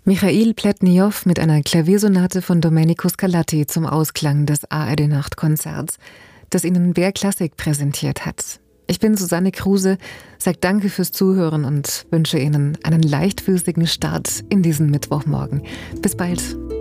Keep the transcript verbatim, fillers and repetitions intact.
Michail Pletniow mit einer Klaviersonate von Domenico Scarlatti zum Ausklang des A R D-Nachtkonzerts, das Ihnen B R Klassik präsentiert hat. Ich bin Susanne Kruse, sage danke fürs Zuhören und wünsche Ihnen einen leichtfüßigen Start in diesen Mittwochmorgen. Bis bald.